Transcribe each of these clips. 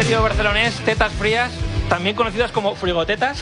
trío barcelonés Tetas Frías, también conocidas como Frigotetas.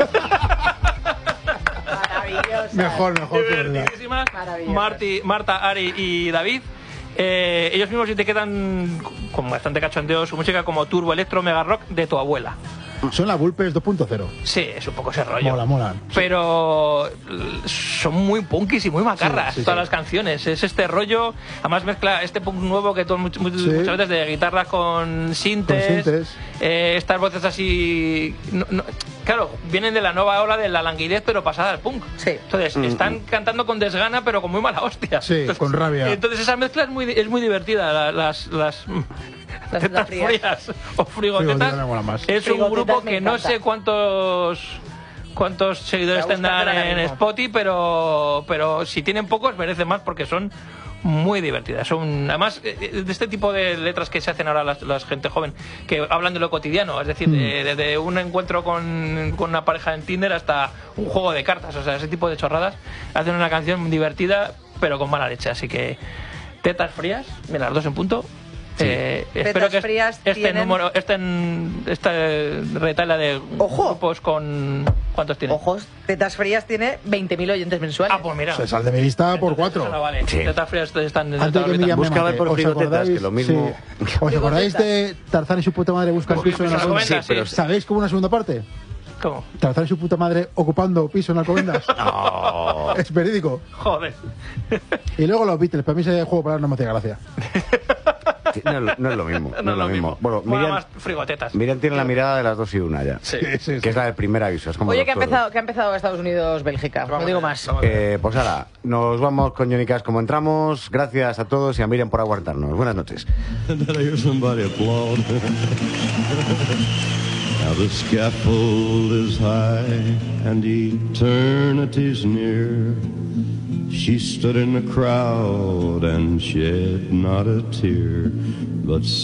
Mejor. Divertidísimas. Marta, Ari y David. Ellos mismos sí te quedan con bastante cachondeo su música, como Turbo Electro Mega Rock de tu abuela. Son la Vulpes 2.0. Sí, es un poco ese rollo. Molan. Pero son muy punkis y muy macarras todas las canciones. Es este rollo, además mezcla este punk nuevo que muchas veces de guitarras con sintes. Estas voces así... claro, vienen de la nueva ola de la languidez, pero pasada al punk. Sí. Entonces, están cantando con desgana, pero con muy mala hostia. Sí, entonces, con rabia. Entonces esa mezcla es muy divertida. Las tetas frías o frigotetas es un grupo que no sé cuántos seguidores tendrán en Spotify, pero si tienen pocos merece más porque son muy divertidas. Además de este tipo de letras que se hacen ahora las gente joven, que hablan de lo cotidiano, es decir, desde un encuentro con una pareja en Tinder hasta un juego de cartas, o sea, ese tipo de chorradas, hacen una canción divertida pero con mala leche. Así que tetas frías, mira, las dos en punto. Espero que esta retala de grupos con... ¿Cuántos tiene? Ojos, Tetas Frías tiene 20.000 oyentes mensuales. Ah, pues mira. Se sale de mi lista por 4. No, vale. Sí. Tetas Frías están en Antes que Miriam Busca ver por frigotetas, que lo mismo... Sí. ¿Os acordáis de Tarzán y su puta madre buscan piso en Alcobendas? Sí, pero... ¿Sabéis cómo una segunda parte? ¿Cómo? Tarzán y su puta madre ocupando piso en Alcobendas. No. Es verídico. Joder. Y luego los Beatles. Para mí ese juego para no me hacía gracia. No es lo mismo. No es lo mismo. Bueno, más frigotetas. Miriam tiene la mirada de las 2 y 1 ya. Sí. Que es la del primer aviso. Es como Oye, que ha empezado Estados Unidos-Bélgica. No digo más. Pues ahora, nos vamos con Johnny Cash como entramos. Gracias a todos y a Miriam por aguantarnos. Buenas noches. Now the scaffold is high and eternity's near. She stood in the crowd and shed not a tear, but